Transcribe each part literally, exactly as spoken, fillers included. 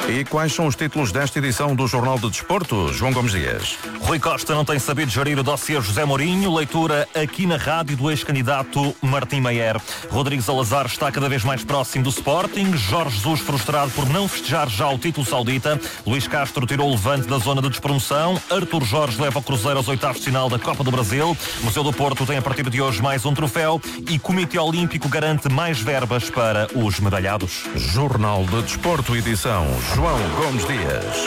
E quais são os títulos desta edição do Jornal de Desporto? João Gomes Dias. Rui Costa não tem sabido gerir o dossiê José Mourinho. Leitura aqui na rádio do ex-candidato Martim Maier. Rodrigo Salazar está cada vez mais próximo do Sporting. Jorge Jesus frustrado por não festejar já o título saudita. Luís Castro tirou o Levante da zona de despromoção. Artur Jorge leva o Cruzeiro aos oitavos de final da Copa do Brasil. Museu do Porto tem a partir de hoje mais um troféu. E Comitê Olímpico garante mais verbas para os medalhados. Jornal de Desporto, edição João Gomes Dias.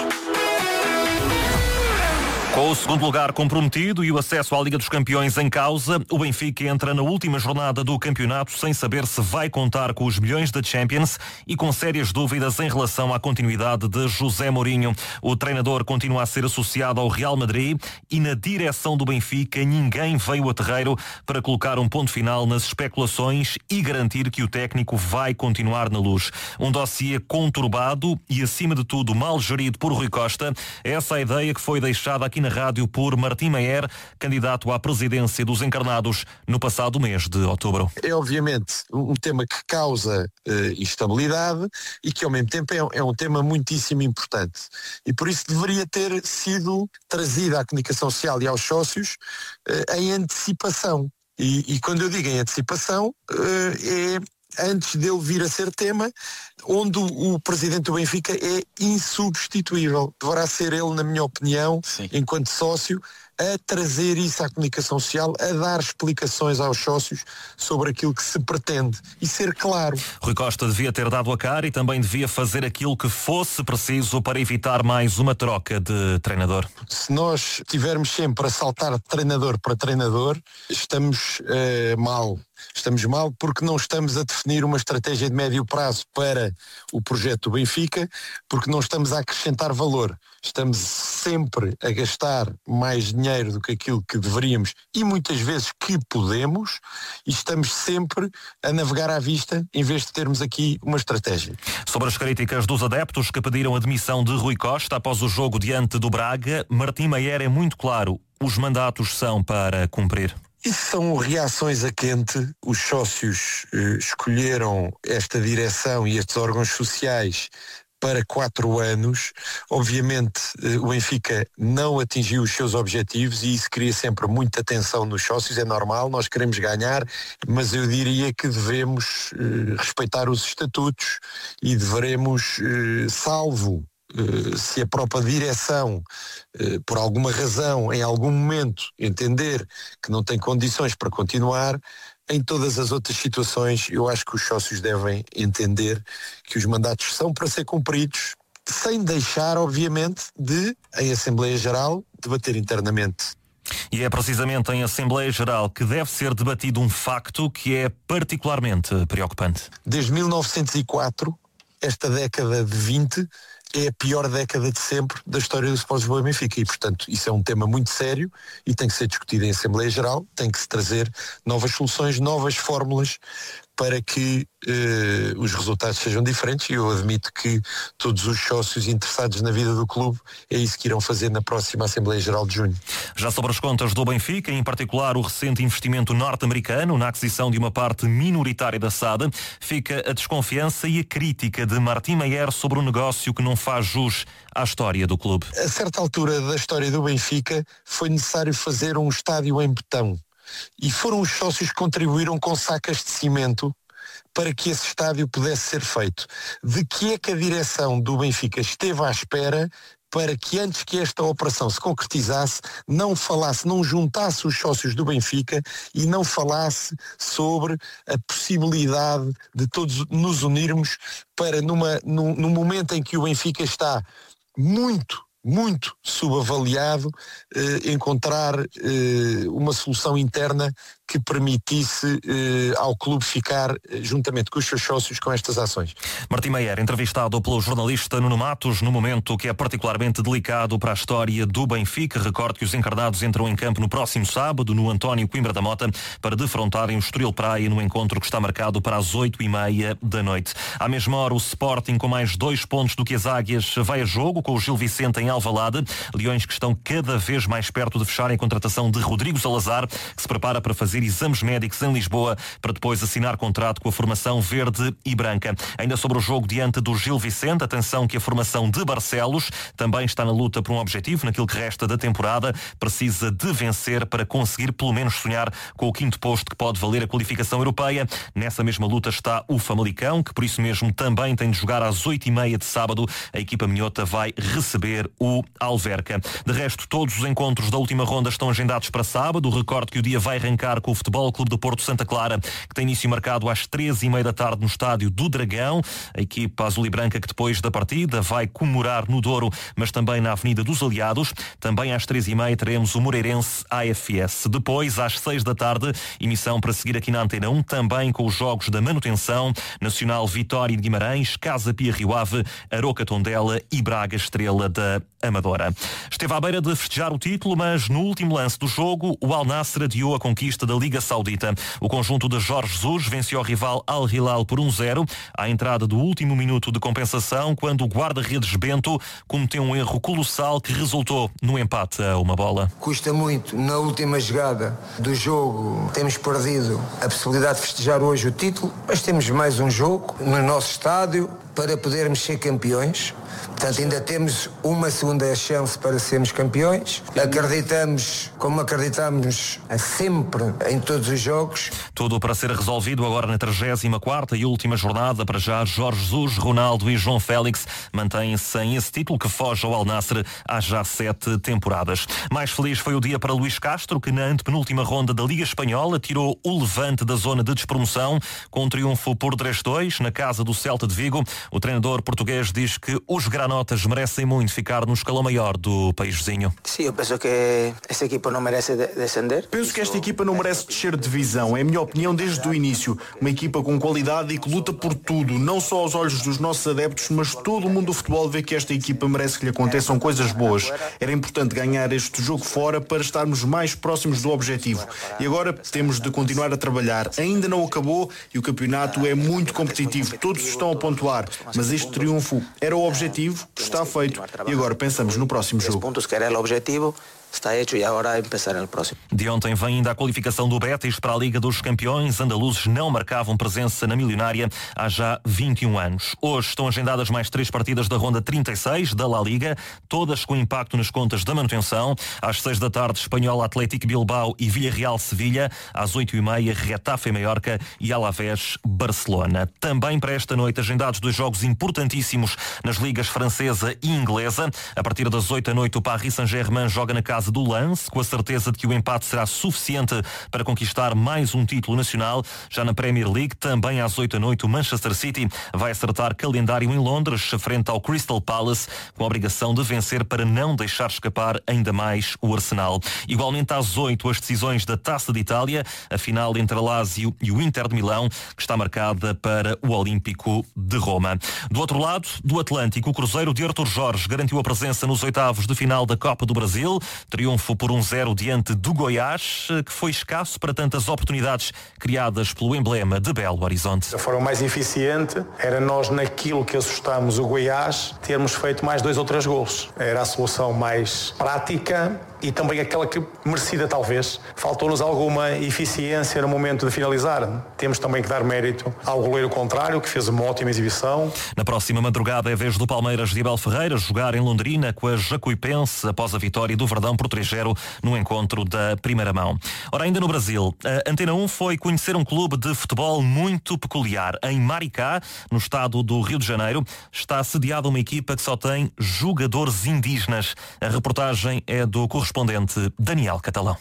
Com o segundo lugar comprometido e o acesso à Liga dos Campeões em causa, o Benfica entra na última jornada do campeonato sem saber se vai contar com os milhões da Champions e com sérias dúvidas em relação à continuidade de José Mourinho. O treinador continua a ser associado ao Real Madrid e na direção do Benfica ninguém veio a terreiro para colocar um ponto final nas especulações e garantir que o técnico vai continuar na luz. Um dossiê conturbado e, acima de tudo, mal gerido por Rui Costa. Essa é a ideia que foi deixada aqui na na rádio por Martim Maier, candidato à presidência dos Encarnados no passado mês de outubro. É obviamente um tema que causa uh, instabilidade e que ao mesmo tempo é, é um tema muitíssimo importante. E por isso deveria ter sido trazida à comunicação social e aos sócios uh, em antecipação. E, e quando eu digo em antecipação, uh, é antes dele vir a ser tema, onde o, o presidente do Benfica é insubstituível. Deverá ser ele, na minha opinião, Sim. enquanto sócio, a trazer isso à comunicação social, a dar explicações aos sócios sobre aquilo que se pretende e ser claro. Rui Costa devia ter dado a cara e também devia fazer aquilo que fosse preciso para evitar mais uma troca de treinador. Se nós estivermos sempre a saltar de treinador para treinador, estamos uh, mal. Estamos mal porque não estamos a definir uma estratégia de médio prazo para o projeto do Benfica, porque não estamos a acrescentar valor. Estamos sempre a gastar mais dinheiro do que aquilo que deveríamos e muitas vezes que podemos, e estamos sempre a navegar à vista em vez de termos aqui uma estratégia. Sobre as críticas dos adeptos que pediram a demissão de Rui Costa após o jogo diante do Braga, Martim Maier é muito claro: os mandatos são para cumprir. Isso são reações a quente. Os sócios eh, escolheram esta direção e estes órgãos sociais para quatro anos. Obviamente eh, o Benfica não atingiu os seus objetivos e isso cria sempre muita tensão nos sócios. É normal, nós queremos ganhar, mas eu diria que devemos eh, respeitar os estatutos e deveremos, eh, salvo Uh, se a própria direção, uh, por alguma razão, em algum momento, entender que não tem condições para continuar, em todas as outras situações, eu acho que os sócios devem entender que os mandatos são para ser cumpridos, sem deixar, obviamente, de, em Assembleia Geral, debater internamente. E é precisamente em Assembleia Geral que deve ser debatido um facto que é particularmente preocupante. Desde mil novecentos e quatro, esta década de vinte, é a pior década de sempre da história do Sport Lisboa e Benfica e, portanto, isso é um tema muito sério e tem que ser discutido em Assembleia Geral, tem que se trazer novas soluções, novas fórmulas para que eh, os resultados sejam diferentes, e eu admito que todos os sócios interessados na vida do clube é isso que irão fazer na próxima Assembleia Geral de junho. Já sobre as contas do Benfica, em particular o recente investimento norte-americano na aquisição de uma parte minoritária da S A D, fica a desconfiança e a crítica de Martim Maier sobre um negócio que não faz jus à história do clube. A certa altura da história do Benfica foi necessário fazer um estádio em betão. E foram os sócios que contribuíram com sacas de cimento para que esse estádio pudesse ser feito. De que é que a direção do Benfica esteve à espera para que, antes que esta operação se concretizasse, não falasse, não juntasse os sócios do Benfica e não falasse sobre a possibilidade de todos nos unirmos para, numa, num, num momento em que o Benfica está muito muito subavaliado, eh, encontrar eh, uma solução interna que permitisse eh, ao clube ficar, eh, juntamente com os seus sócios, com estas ações. Martim Maier, entrevistado pelo jornalista Nuno Matos, no momento que é particularmente delicado para a história do Benfica. Recorde que os encarnados entram em campo no próximo sábado, no António Coimbra da Mota, para defrontarem o Estoril Praia no encontro que está marcado para as oito e meia da noite. À mesma hora, o Sporting, com mais dois pontos do que as Águias, vai a jogo com o Gil Vicente em Alvalade. Leões que estão cada vez mais perto de fechar a contratação de Rodrigo Salazar, que se prepara para fazer fazer exames médicos em Lisboa para depois assinar contrato com a formação verde e branca. Ainda sobre o jogo diante do Gil Vicente, atenção que a formação de Barcelos também está na luta por um objetivo naquilo que resta da temporada. Precisa de vencer para conseguir pelo menos sonhar com o quinto posto que pode valer a qualificação europeia. Nessa mesma luta está o Famalicão, que por isso mesmo também tem de jogar às oito e meia de sábado. A equipa minhota vai receber o Alverca. De resto, todos os encontros da última ronda estão agendados para sábado. Recordo que o dia vai arrancar com o Futebol Clube do Porto Santa Clara, que tem início marcado às treze e meia da tarde no estádio do Dragão. A equipa azul e branca que depois da partida vai comemorar no Douro, mas também na Avenida dos Aliados. Também às treze e meia teremos o Moreirense A F S. Depois, às seis da tarde, emissão para seguir aqui na Antena um, também com os jogos da manutenção: Nacional Vitória de Guimarães, Casa Pia Rio Ave, Aroca Tondela e Braga Estrela da Amadora. Esteve à beira de festejar o título, mas no último lance do jogo, o Al Nassr adiou a conquista da Liga Saudita. O conjunto de Jorge Jesus venceu o rival Al Hilal por um zero, à entrada do último minuto de compensação, quando o guarda-redes Bento cometeu um erro colossal que resultou no empate a uma bola. Custa muito, na última jogada do jogo, temos perdido a possibilidade de festejar hoje o título, mas temos mais um jogo no nosso estádio para podermos ser campeões. Portanto, ainda temos uma segunda chance para sermos campeões. Acreditamos, como acreditamos sempre em todos os jogos. Tudo para ser resolvido agora na trigésima quarta e última jornada. Para já, Jorge Jesus, Ronaldo e João Félix mantêm-se sem esse título que foge ao Al Nassr há já sete temporadas. Mais feliz foi o dia para Luís Castro, que na antepenúltima ronda da Liga Espanhola tirou o Levante da zona de despromoção com um triunfo por três a dois na casa do Celta de Vigo. O treinador português diz que os granotas merecem muito ficar no escalão maior do país vizinho. Sim, eu penso que esse equipa não merece descender. Penso que esta equipa não merece descer de divisão. É a minha opinião desde o início. Uma equipa com qualidade e que luta por tudo, não só aos olhos dos nossos adeptos, mas todo o mundo do futebol vê que esta equipa merece que lhe aconteçam coisas boas. Era importante ganhar este jogo fora para estarmos mais próximos do objetivo. E agora temos de continuar a trabalhar. Ainda não acabou e o campeonato é muito competitivo. Todos estão a pontuar, mas este triunfo era o objetivo, está feito e agora pensamos no próximo jogo. Pontos que era o objetivo. Está hecho e agora começar no próximo. De ontem vem ainda a qualificação do Betis para a Liga dos Campeões. Andaluzes não marcavam presença na Milionária há já vinte e um anos. Hoje estão agendadas mais três partidas da ronda trinta e seis da La Liga, todas com impacto nas contas da manutenção. Às seis da tarde, Espanhol Atlético Bilbao e Villarreal Sevilha. Às oito e meia, Getafe Mallorca e Alavés Barcelona. Também para esta noite agendados dois jogos importantíssimos nas ligas francesa e inglesa. A partir das oito da noite, o Paris Saint-Germain joga na casa do Lens, com a certeza de que o empate será suficiente para conquistar mais um título nacional. Já na Premier League, também às oito da noite, o Manchester City vai acertar calendário em Londres, frente ao Crystal Palace, com a obrigação de vencer para não deixar escapar ainda mais o Arsenal. Igualmente às oito, as decisões da Taça de Itália, a final entre a Lazio e o Inter de Milão, que está marcada para o Olímpico de Roma. Do outro lado, do Atlântico, o Cruzeiro de Artur Jorge garantiu a presença nos oitavos de final da Copa do Brasil. Triunfo por um zero diante do Goiás, que foi escasso para tantas oportunidades criadas pelo emblema de Belo Horizonte. A forma mais eficiente era nós, naquilo que assustámos o Goiás, termos feito mais dois ou três golos. Era a solução mais prática e também aquela que merecida talvez. Faltou-nos alguma eficiência no momento de finalizar. Temos também que dar mérito ao goleiro contrário, que fez uma ótima exibição. Na próxima madrugada é a vez do Palmeiras de Abel Ferreira jogar em Londrina com a Jacuipense após a vitória do Verdão por três a zero no encontro da primeira mão. Ora, ainda no Brasil, a Antena um foi conhecer um clube de futebol muito peculiar. Em Maricá, no estado do Rio de Janeiro, está sediada uma equipa que só tem jogadores indígenas. A reportagem é do correspondente Daniel Catalão.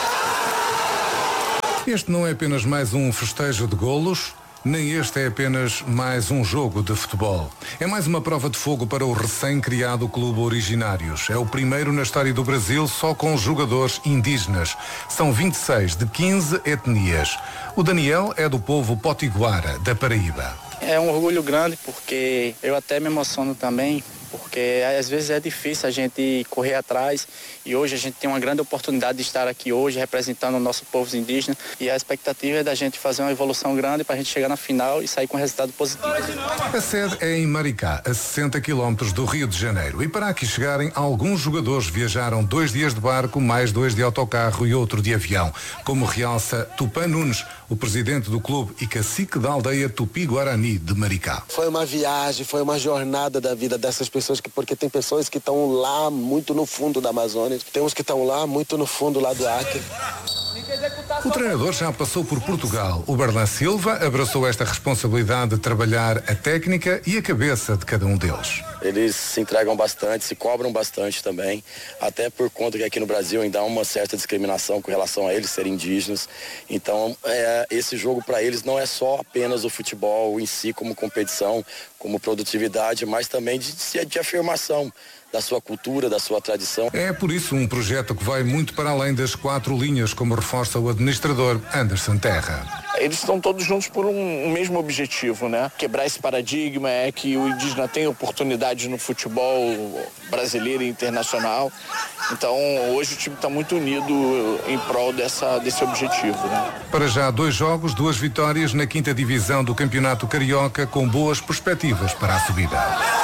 Este não é apenas mais um festejo de golos, nem este é apenas mais um jogo de futebol. É mais uma prova de fogo para o recém-criado Clube Originários. É o primeiro na história do Brasil só com jogadores indígenas. São vinte e seis de quinze etnias. O Daniel é do povo potiguara, da Paraíba. É um orgulho grande porque eu até me emociono também porque às vezes é difícil a gente correr atrás e hoje a gente tem uma grande oportunidade de estar aqui hoje representando o nosso povo indígena e a expectativa é da gente fazer uma evolução grande para a gente chegar na final e sair com um resultado positivo. A sede é em Maricá, a sessenta quilómetros do Rio de Janeiro, e para aqui chegarem, alguns jogadores viajaram dois dias de barco, mais dois de autocarro e outro de avião, como realça Tupã Nunes, o presidente do clube e cacique da aldeia Tupi-Guarani de Maricá. Foi uma viagem, foi uma jornada da vida dessas pessoas, que, porque tem pessoas que estão lá muito no fundo da Amazônia, tem uns que estão lá muito no fundo lá do Acre. O treinador já passou por Portugal. O Berlan Silva abraçou esta responsabilidade de trabalhar a técnica e a cabeça de cada um deles. Eles se entregam bastante, se cobram bastante também, até por conta que aqui no Brasil ainda há uma certa discriminação com relação a eles serem indígenas. Então, é, esse jogo para eles não é só apenas o futebol em si como competição, como produtividade, mas também de, de, de afirmação da sua cultura, da sua tradição. É por isso um projeto que vai muito para além das quatro linhas, como reforça o administrador Anderson Terra. Eles estão todos juntos por um, um mesmo objetivo, né? Quebrar esse paradigma, é que o indígena tem oportunidades no futebol brasileiro e internacional. Então, hoje o time está muito unido em prol dessa, desse objetivo, né? Para já, dois jogos, duas vitórias na quinta divisão do Campeonato Carioca, com boas perspectivas para a subida.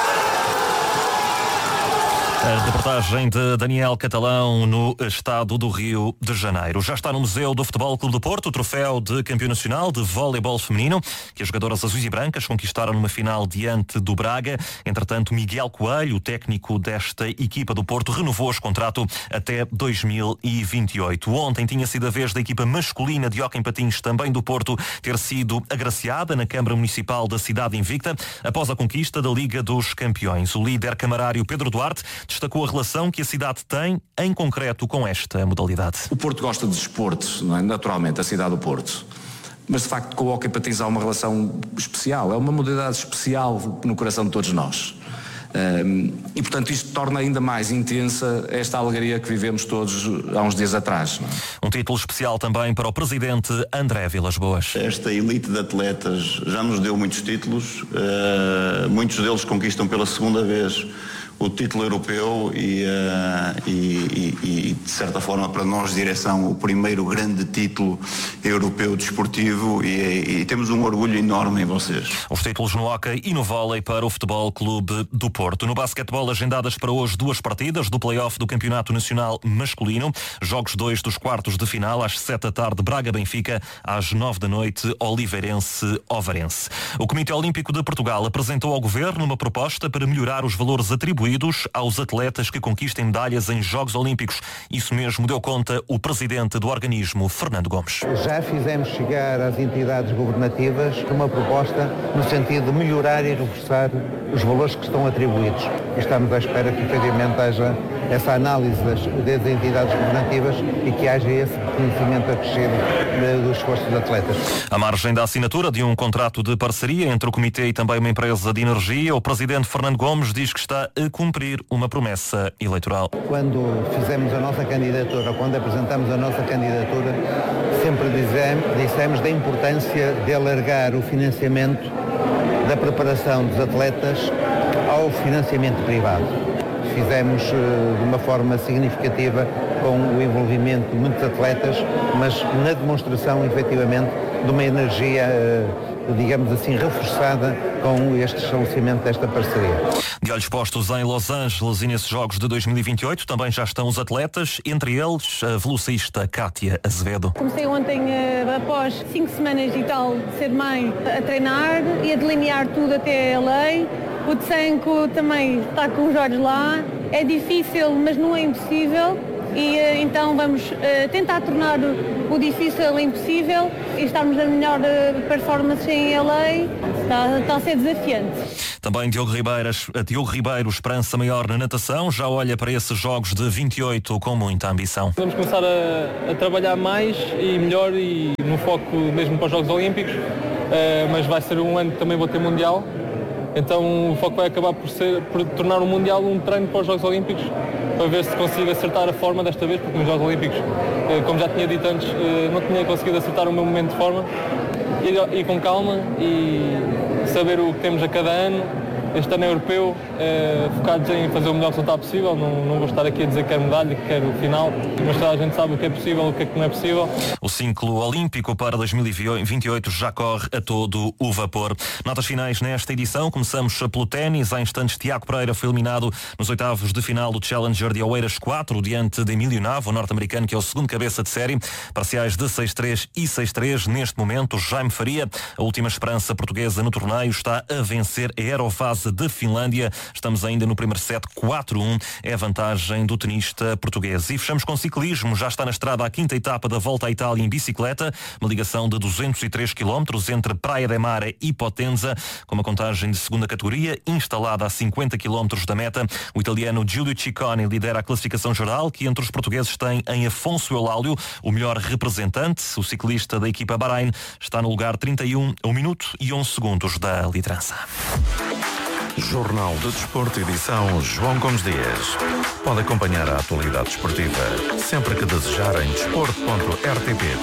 A reportagem de Daniel Catalão no estado do Rio de Janeiro. Já está no Museu do Futebol Clube do Porto o troféu de campeão nacional de voleibol feminino que as jogadoras azuis e brancas conquistaram numa final diante do Braga. Entretanto, Miguel Coelho, o técnico desta equipa do Porto, renovou esse contrato até dois mil e vinte e oito. Ontem tinha sido a vez da equipa masculina de hóquei em patins, também do Porto, ter sido agraciada na Câmara Municipal da cidade invicta após a conquista da Liga dos Campeões. O líder camarário Pedro Duarte destacou a relação que a cidade tem, em concreto, com esta modalidade. O Porto gosta de desporto, não é? Naturalmente, a cidade do Porto. Mas, de facto, com o hóquei patins há uma relação especial. É uma modalidade especial no coração de todos nós. Um, e, portanto, isto torna ainda mais intensa esta alegria que vivemos todos há uns dias atrás. Não é? Um título especial também para o presidente André Vilas-Boas. Esta elite de atletas já nos deu muitos títulos. Uh, muitos deles conquistam pela segunda vez o título europeu e, uh, e, e, e, de certa forma, para nós, direção, o primeiro grande título europeu desportivo e, e temos um orgulho enorme em vocês. Os títulos no hóquei e no vôlei para o Futebol Clube do Porto. No basquetebol, agendadas para hoje duas partidas do play-off do Campeonato Nacional Masculino. Jogos dois dos quartos de final, às sete da tarde, Braga-Benfica, às nove da noite, Oliveirense-Ovarense. O Comitê Olímpico de Portugal apresentou ao Governo uma proposta para melhorar os valores atribuídos aos atletas que conquistem medalhas em Jogos Olímpicos. Isso mesmo deu conta o presidente do organismo, Fernando Gomes. Já fizemos chegar às entidades governativas uma proposta no sentido de melhorar e reforçar os valores que estão atribuídos. Estamos à espera que efetivamente haja essa análise das, das entidades governativas e que haja esse reconhecimento acrescido do esforço dos atletas. À margem da assinatura de um contrato de parceria entre o Comitê e também uma empresa de energia, o presidente Fernando Gomes diz que está a cumprir uma promessa eleitoral. Quando fizemos a nossa candidatura, quando apresentamos a nossa candidatura, sempre dizemos, dissemos da importância de alargar o financiamento da preparação dos atletas ao financiamento privado. Fizemos de uma forma significativa com o envolvimento de muitos atletas, mas na demonstração, efetivamente, de uma energia, digamos assim, reforçada com este estabelecimento desta parceria. De olhos postos em Los Angeles e nesses Jogos de dois mil e vinte e oito também já estão os atletas, entre eles a velocista Cátia Azevedo. Comecei ontem, após cinco semanas e tal de ser mãe, a treinar e a delinear tudo até a lei. O Tsenko também está com os olhos lá. É difícil, mas não é impossível. E então vamos uh, tentar tornar o difícil impossível e estarmos na melhor uh, performance em L A. Está, está a ser desafiante. Também Diogo Ribeiro, Diogo Ribeiro, esperança maior na natação, já olha para esses Jogos de vinte e oito com muita ambição. Vamos começar a, a trabalhar mais e melhor e no foco mesmo para os Jogos Olímpicos, uh, mas vai ser um ano que também vou ter Mundial. Então o foco vai acabar por, ser, por tornar o Mundial um treino para os Jogos Olímpicos, para ver se consigo acertar a forma desta vez, porque nos Jogos Olímpicos, como já tinha dito antes, não tinha conseguido acertar o meu momento de forma. Ir, ir com calma e saber o que temos a cada ano este ano é europeu, é, focados em fazer o melhor resultado possível. Não, não vou estar aqui a dizer que quero medalha, que quero o final, mas toda a gente sabe o que é possível, o que é que não é possível. O ciclo olímpico para dois mil e vinte e oito já corre a todo o vapor. Notas finais nesta edição. Começamos pelo ténis. Há instantes, Tiago Pereira foi eliminado nos oitavos de final do Challenger de Oeiras quatro, diante de Emílio Nava, o norte-americano, que é o segundo cabeça de série. Parciais de seis três e seis três. Neste momento, Jaime Faria, a última esperança portuguesa no torneio, está a vencer a Aerofase de Finlândia. Estamos ainda no primeiro set, quatro a um. É a vantagem do tenista português. E fechamos com ciclismo. Já está na estrada a quinta etapa da Volta à Itália em bicicleta. Uma ligação de duzentos e três quilómetros entre Praia de Mare e Potenza, com uma contagem de segunda categoria, instalada a cinquenta quilómetros da meta. O italiano Giulio Ciccone lidera a classificação geral, que entre os portugueses tem em Afonso Eulálio o melhor representante. O ciclista da equipa Bahrein está no lugar trinta e um, um minuto e onze segundos da liderança. Jornal do Desporto, edição João Gomes Dias. Pode acompanhar a atualidade desportiva sempre que desejar em desporto ponto r t p